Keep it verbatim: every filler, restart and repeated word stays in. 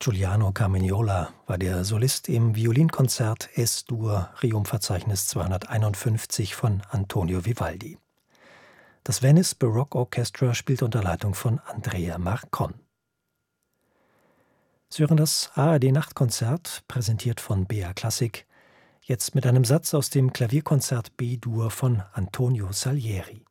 Giuliano Carmignola war der Solist im Violinkonzert Es-Dur Rerum-Verzeichnis zweihunderteinundfünfzig von Antonio Vivaldi. Das Venice Baroque Orchestra spielt unter Leitung von Andrea Marcon. Sie hören das A R D-Nachtkonzert, präsentiert von B A Klassik, jetzt mit einem Satz aus dem Klavierkonzert B-Dur von Antonio Salieri.